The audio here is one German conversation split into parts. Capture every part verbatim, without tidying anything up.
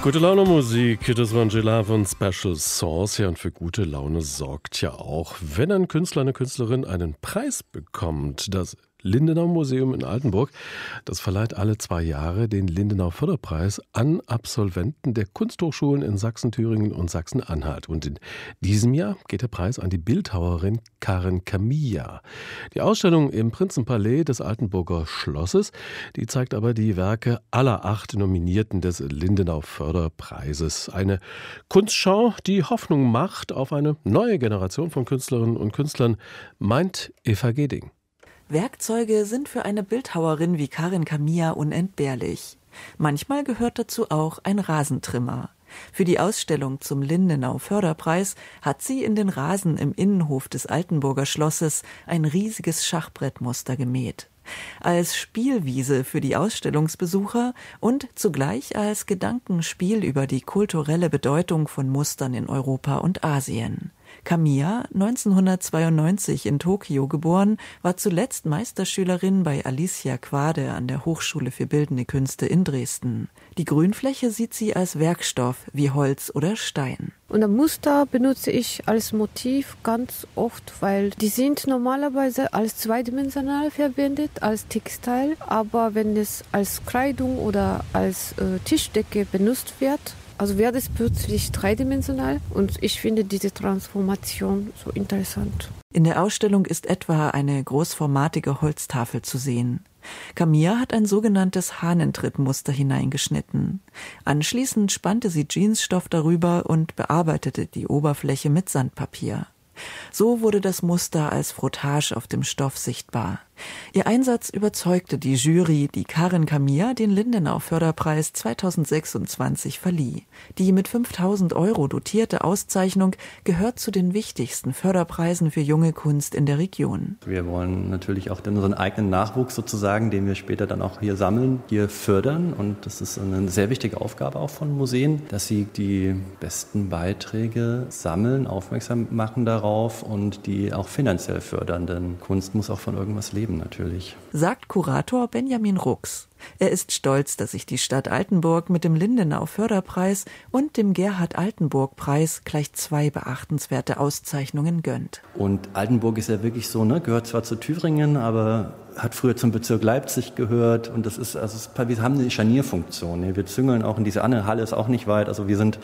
Gute Laune Musik, das war Angela von Special Sauce. Ja, und für gute Laune sorgt ja auch, wenn ein Künstler, eine Künstlerin einen Preis bekommt. Das Lindenau Museum in Altenburg, das verleiht alle zwei Jahre den Lindenau Förderpreis an Absolventen der Kunsthochschulen in Sachsen, Thüringen und Sachsen-Anhalt. Und in diesem Jahr geht der Preis an die Bildhauerin Karen Camilla. Die Ausstellung im Prinzenpalais des Altenburger Schlosses, die zeigt aber die Werke aller acht Nominierten des Lindenau Förderpreises. Eine Kunstschau, die Hoffnung macht auf eine neue Generation von Künstlerinnen und Künstlern, meint Eva Geding. Werkzeuge sind für eine Bildhauerin wie Karen Camilla unentbehrlich. Manchmal gehört dazu auch ein Rasentrimmer. Für die Ausstellung zum Lindenau Förderpreis hat sie in den Rasen im Innenhof des Altenburger Schlosses ein riesiges Schachbrettmuster gemäht. Als Spielwiese für die Ausstellungsbesucher und zugleich als Gedankenspiel über die kulturelle Bedeutung von Mustern in Europa und Asien. Camilla, neunzehnhundertzweiundneunzig in Tokio geboren, war zuletzt Meisterschülerin bei Alicia Quade an der Hochschule für Bildende Künste in Dresden. Die Grünfläche sieht sie als Werkstoff wie Holz oder Stein. Und ein Muster benutze ich als Motiv ganz oft, weil die sind normalerweise als zweidimensional verwendet, als Textil. Aber wenn es als Kleidung oder als äh, Tischdecke benutzt wird, also wird es plötzlich dreidimensional und ich finde diese Transformation so interessant. In der Ausstellung ist etwa eine großformatige Holztafel zu sehen. Camilla hat ein sogenanntes Hahnentrittmuster hineingeschnitten. Anschließend spannte sie Jeansstoff darüber und bearbeitete die Oberfläche mit Sandpapier. So wurde das Muster als Frottage auf dem Stoff sichtbar. Ihr Einsatz überzeugte die Jury, die Karen Camilla den Lindenau Förderpreis zweitausendsechsundzwanzig verlieh. Die mit fünftausend Euro dotierte Auszeichnung gehört zu den wichtigsten Förderpreisen für junge Kunst in der Region. Wir wollen natürlich auch unseren eigenen Nachwuchs sozusagen, den wir später dann auch hier sammeln, hier fördern. Und das ist eine sehr wichtige Aufgabe auch von Museen, dass sie die besten Beiträge sammeln, aufmerksam machen darauf und die auch finanziell fördern. Denn Kunst muss auch von irgendwas leben. Natürlich. Sagt Kurator Benjamin Rux. Er ist stolz, dass sich die Stadt Altenburg mit dem Lindenau Förderpreis und dem Gerhard-Altenburg-Preis gleich zwei beachtenswerte Auszeichnungen gönnt. Und Altenburg ist ja wirklich so, ne, gehört zwar zu Thüringen, aber hat früher zum Bezirk Leipzig gehört. Und das ist, also wir haben eine Scharnierfunktion. Wir züngeln auch in diese andere Halle, ist auch nicht weit. Also wir sind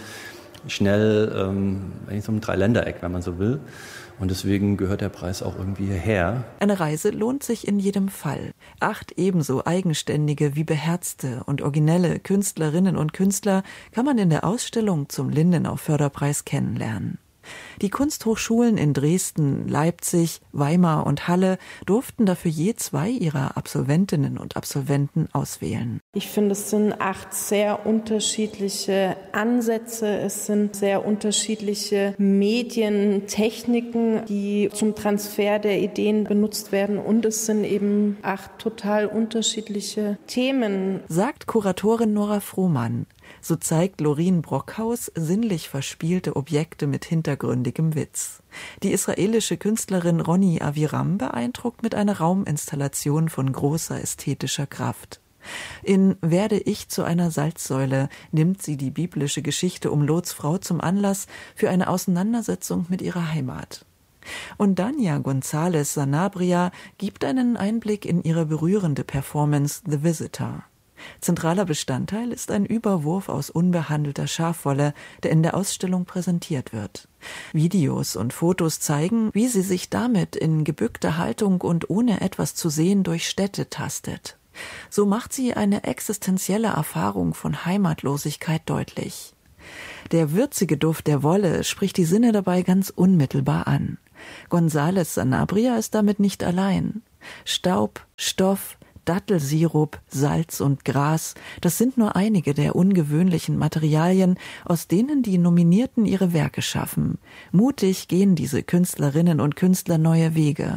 schnell ähm, eigentlich so ein Dreiländereck, wenn man so will. Und deswegen gehört der Preis auch irgendwie hierher. Eine Reise lohnt sich in jedem Fall. Acht ebenso eigenständige wie beherzte und originelle Künstlerinnen und Künstler kann man in der Ausstellung zum Lindenau Förderpreis kennenlernen. Die Kunsthochschulen in Dresden, Leipzig, Weimar und Halle durften dafür je zwei ihrer Absolventinnen und Absolventen auswählen. Ich finde, es sind acht sehr unterschiedliche Ansätze, es sind sehr unterschiedliche Medien, Techniken, die zum Transfer der Ideen benutzt werden und es sind eben acht total unterschiedliche Themen. Sagt Kuratorin Nora Frohmann. So zeigt Lorin Brockhaus sinnlich verspielte Objekte mit hintergründigem Witz. Die israelische Künstlerin Ronny Aviram beeindruckt mit einer Rauminstallation von großer ästhetischer Kraft. In Werde ich zu einer Salzsäule nimmt sie die biblische Geschichte um Lots Frau zum Anlass für eine Auseinandersetzung mit ihrer Heimat. Und Dania González Sanabria gibt einen Einblick in ihre berührende Performance The Visitor. Zentraler Bestandteil ist ein Überwurf aus unbehandelter Schafwolle, der in der Ausstellung präsentiert wird. Videos und Fotos zeigen, wie sie sich damit in gebückter Haltung und ohne etwas zu sehen durch Städte tastet. So macht sie eine existenzielle Erfahrung von Heimatlosigkeit deutlich. Der würzige Duft der Wolle spricht die Sinne dabei ganz unmittelbar an. González Sanabria ist damit nicht allein. Staub, Stoff, Dattelsirup, Salz und Gras, das sind nur einige der ungewöhnlichen Materialien, aus denen die Nominierten ihre Werke schaffen. Mutig gehen diese Künstlerinnen und Künstler neue Wege.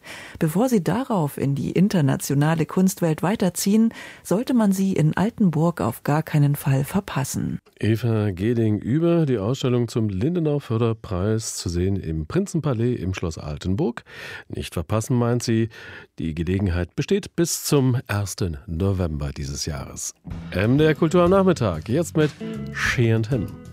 Bevor Sie darauf in die internationale Kunstwelt weiterziehen, sollte man sie in Altenburg auf gar keinen Fall verpassen. Eva Geding über die Ausstellung zum Lindenau Förderpreis zu sehen im Prinzenpalais im Schloss Altenburg. Nicht verpassen, meint sie. Die Gelegenheit besteht bis zum ersten November dieses Jahres. M D R Kultur am Nachmittag, jetzt mit She and Him.